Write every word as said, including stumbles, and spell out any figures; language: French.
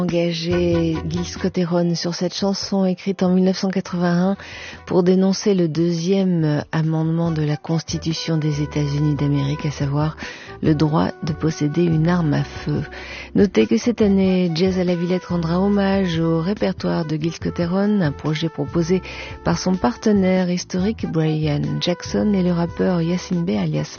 Engagé Gil Scott-Heron sur cette chanson écrite en mille neuf cent quatre-vingt-un pour dénoncer le deuxième amendement de la Constitution des États-Unis d'Amérique, à savoir le droit de posséder une arme à feu. Notez que cette année, Jazz à la Villette rendra hommage au répertoire de Gil Scott-Heron, un projet proposé par son partenaire historique Brian Jackson et le rappeur Yasin Bey alias